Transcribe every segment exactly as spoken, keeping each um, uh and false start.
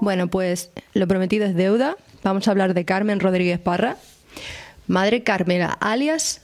Bueno, pues lo prometido es deuda. Vamos a hablar de Carmen Rodríguez Parra, Madre Carmela, alias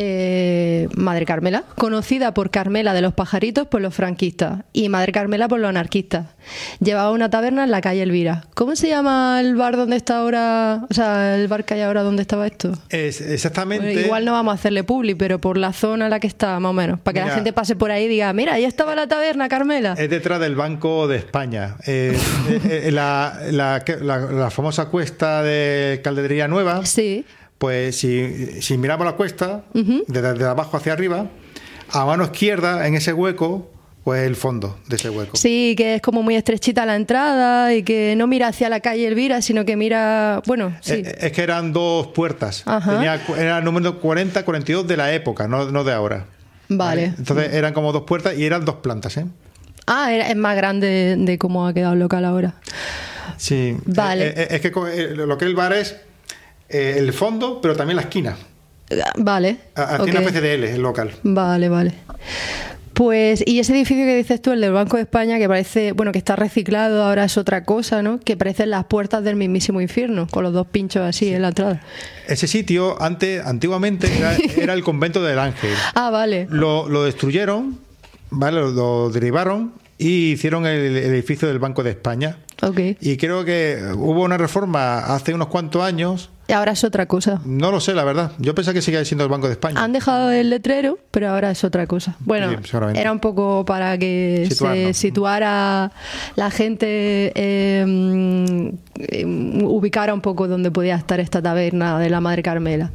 eh, Madre Carmela, conocida por Carmela de los Pajaritos por los franquistas y Madre Carmela por los anarquistas. Llevaba una taberna en la calle Elvira. ¿Cómo se llama el bar donde está ahora? O sea, el bar que hay ahora donde estaba esto. Es exactamente. Bueno, igual no vamos a hacerle publi, pero por la zona en la que está, más o menos, para que Mira, la gente pase por ahí y diga, mira, ahí estaba la taberna, Carmela. Es detrás del Banco de España. Eh, eh, la, la, la, la famosa cuesta de Calderería Nueva. Sí. Pues si, si miramos la cuesta, Uh-huh. desde de abajo hacia arriba, a mano izquierda, en ese hueco, pues el fondo de ese hueco. Sí, que es como muy estrechita la entrada y que no mira hacia la calle Elvira, sino que mira... Bueno, sí. Eh, es que eran dos puertas. Ajá. Tenía, era el número cuarenta, cuarenta y dos de la época, no, no de ahora. Vale. ¿Vale? Entonces eran como dos puertas y eran dos plantas, ¿eh? Ah, era- es más grande de cómo ha quedado el local ahora. Sí. Vale. Eh, eh, es que co- eh, lo que es el bar es eh, el fondo, pero también la esquina. Vale. Hace ok. una especie de L, el local. Vale, vale. Pues, y ese edificio que dices tú, el del Banco de España, que parece, bueno, que está reciclado, ahora es otra cosa, ¿no? Que parecen las puertas del mismísimo infierno, con los dos pinchos así en la entrada. Ese sitio, antes, antiguamente, era, era el convento del Ángel. Ah, vale. Lo, lo destruyeron, ¿vale? Lo, lo derivaron y hicieron el, el edificio del Banco de España. Ok. Y creo que hubo una reforma hace unos cuantos años. Y ahora es otra cosa. No lo sé, la verdad. Yo pensaba que seguía siendo el Banco de España. Han dejado el letrero, pero ahora es otra cosa. Bueno, Sí, seguramente. era un poco para que se Situarnos. situara la gente, eh, eh, ubicara un poco dónde podía estar esta taberna de la Madre Carmela.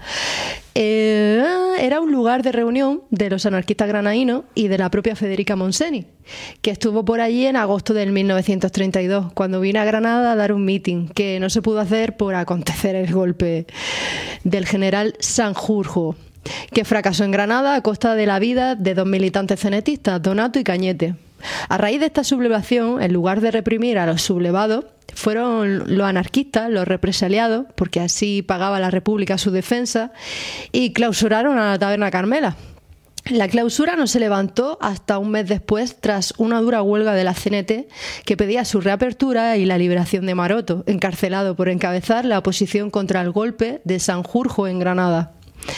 Eh, era un lugar de reunión de los anarquistas granadinos y de la propia Federica Monseni, que estuvo por allí en agosto del mil novecientos treinta y dos, cuando vino a Granada a dar un meeting que no se pudo hacer por acontecer el golpe del general Sanjurjo, que fracasó en Granada a costa de la vida de dos militantes cenetistas, Donato y Cañete. A raíz de esta sublevación, en lugar de reprimir a los sublevados, fueron los anarquistas los represaliados, porque así pagaba la República su defensa, y clausuraron a la taberna Carmela. La clausura no se levantó hasta un mes después, tras una dura huelga de la C N T que pedía su reapertura y la liberación de Maroto, encarcelado por encabezar la oposición contra el golpe de Sanjurjo en Granada.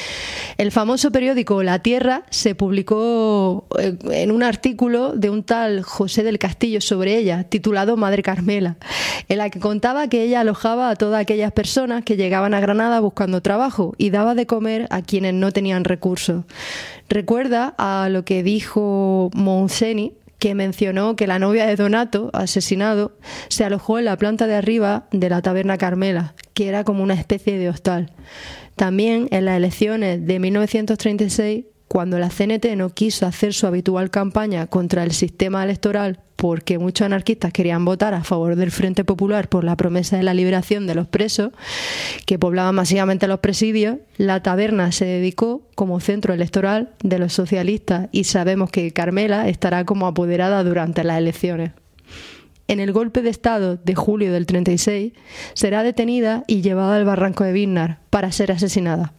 El famoso periódico La Tierra se publicó en un artículo de un tal José del Castillo sobre ella, titulado Madre Carmela, en la que contaba que ella alojaba a todas aquellas personas que llegaban a Granada buscando trabajo y daba de comer a quienes no tenían recursos. Recuerda a lo que dijo Monseni, que mencionó que la novia de Donato, asesinado, se alojó en la planta de arriba de la taberna Carmela, que era como una especie de hostal. También en las elecciones de mil novecientos treinta y seis, cuando la C N T no quiso hacer su habitual campaña contra el sistema electoral porque muchos anarquistas querían votar a favor del Frente Popular por la promesa de la liberación de los presos, que poblaban masivamente los presidios, la taberna se dedicó como centro electoral de los socialistas y sabemos que Carmela estará como apoderada durante las elecciones. En el golpe de Estado de julio del treinta y seis, será detenida y llevada al barranco de Biznar para ser asesinada.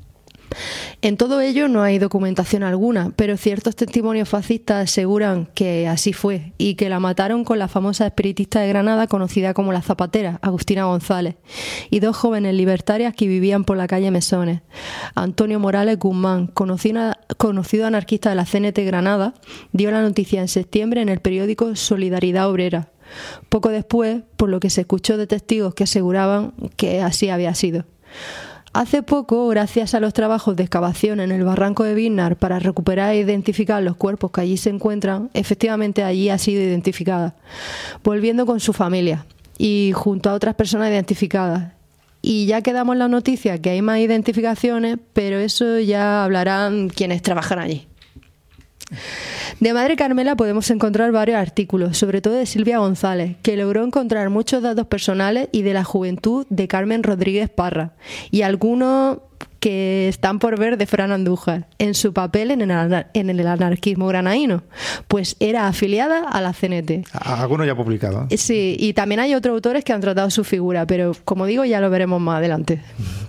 En todo ello no hay documentación alguna, pero ciertos testimonios fascistas aseguran que así fue y que la mataron con la famosa espiritista de Granada conocida como la Zapatera, Agustina González, y dos jóvenes libertarias que vivían por la calle Mesones. Antonio Morales Guzmán, conocido, conocido anarquista de la C N T Granada, dio la noticia en septiembre en el periódico Solidaridad Obrera. Poco después, por lo que se escuchó de testigos que aseguraban que así había sido. Hace poco, gracias a los trabajos de excavación en el barranco de Biznar para recuperar e identificar los cuerpos que allí se encuentran, efectivamente allí ha sido identificada, volviendo con su familia y junto a otras personas identificadas. Y ya quedamos en la noticia que hay más identificaciones, pero eso ya hablarán quienes trabajan allí. De Madre Carmela podemos encontrar varios artículos, sobre todo de Silvia González, que logró encontrar muchos datos personales y de la juventud de Carmen Rodríguez Parra, y algunos que están por ver de Fran Andújar, en su papel en el, anar- en el anarquismo granadino, pues era afiliada a la C N T. Algunos ya publicados. ¿eh? Sí, y también hay otros autores que han tratado su figura, pero como digo, ya lo veremos más adelante.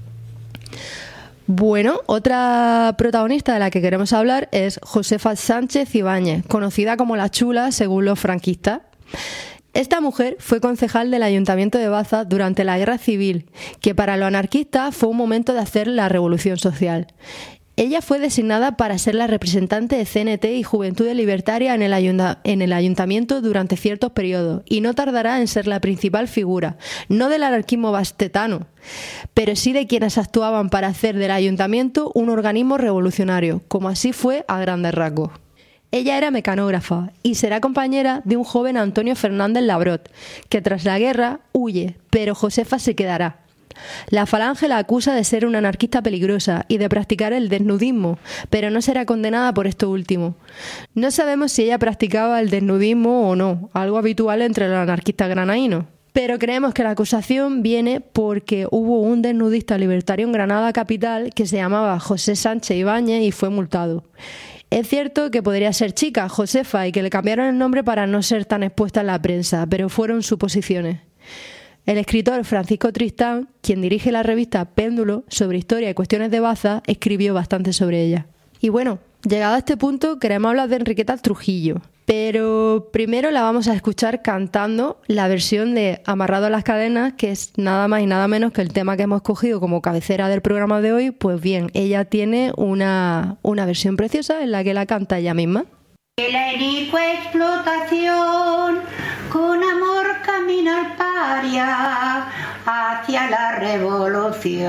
Bueno, otra protagonista de la que queremos hablar es Josefa Sánchez Ibáñez, conocida como la Chula según los franquistas. Esta mujer fue concejal del Ayuntamiento de Baza durante la Guerra Civil, que para los anarquistas fue un momento de hacer la revolución social. Ella fue designada para ser la representante de C N T y Juventudes Libertarias en el, ayunta- en el ayuntamiento durante ciertos periodos y no tardará en ser la principal figura, no del anarquismo bastetano, pero sí de quienes actuaban para hacer del ayuntamiento un organismo revolucionario, como así fue a grandes rasgos. Ella era mecanógrafa y será compañera de un joven Antonio Fernández Labrot, que tras la guerra huye, pero Josefa se quedará. La Falange la acusa de ser una anarquista peligrosa y de practicar el desnudismo, pero no será condenada por esto último. No sabemos si ella practicaba el desnudismo o no, algo habitual entre los anarquistas granadinos. Pero creemos que la acusación viene porque hubo un desnudista libertario en Granada capital que se llamaba José Sánchez Ibáñez y fue multado. Es cierto que podría ser chica, Josefa, y que le cambiaron el nombre para no ser tan expuesta en la prensa, pero fueron suposiciones. El escritor Francisco Tristán, quien dirige la revista Péndulo sobre historia y cuestiones de Baza, escribió bastante sobre ella. Y bueno, llegado a este punto queremos hablar de Enriqueta Trujillo, pero primero la vamos a escuchar cantando la versión de Amarrado a las cadenas, que es nada más y nada menos que el tema que hemos cogido como cabecera del programa de hoy. Pues bien, ella tiene una, una versión preciosa en la que la canta ella misma. La inicua explotación con amor camina al paria hacia la revolución.